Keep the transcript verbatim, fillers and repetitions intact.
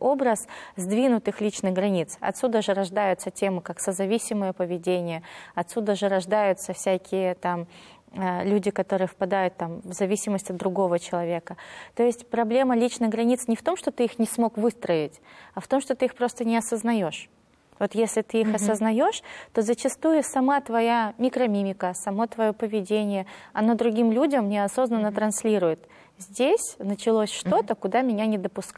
образ сдвинутых личных границ. Отсюда же рождаются темы, как созависимое поведение, отсюда же рождаются всякие там люди, которые впадают там, в зависимость от другого человека. То есть проблема личных границ не в том, что ты их не смог выстроить, а в том, что ты их просто не осознаешь. Вот если ты их mm-hmm. осознаешь, то зачастую сама твоя микромимика, само твое поведение, оно другим людям неосознанно mm-hmm. транслирует. Здесь началось что-то, mm-hmm. куда меня не допускают.